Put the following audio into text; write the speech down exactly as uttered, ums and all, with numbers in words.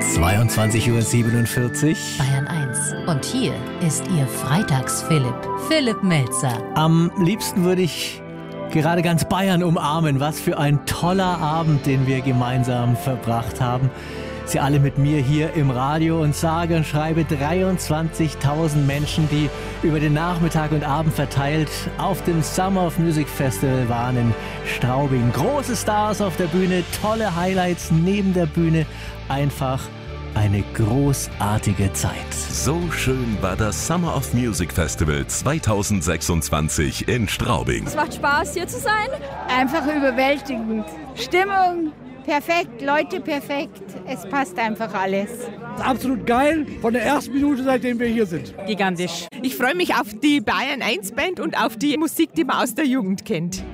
zweiundzwanzig Uhr siebenundvierzig. Bayern eins. Und hier ist Ihr Freitags-Philipp, Philipp Melzer. Am liebsten würde ich gerade ganz Bayern umarmen. Was für ein toller Abend, den wir gemeinsam verbracht haben. Sie alle mit mir hier im Radio und sage und schreibe dreiundzwanzigtausend Menschen, die über den Nachmittag und Abend verteilt auf dem Summer of Music Festival waren in Straubing. Große Stars auf der Bühne, tolle Highlights neben der Bühne. Einfach eine großartige Zeit. So schön war das Summer of Music Festival zweitausendsechsundzwanzig in Straubing. Es macht Spaß, hier zu sein. Einfach überwältigend. Stimmung perfekt, Leute perfekt. Es passt einfach alles. Absolut geil, von der ersten Minute, seitdem wir hier sind. Gigantisch. Ich freue mich auf die Bayern eins Band und auf die Musik, die man aus der Jugend kennt.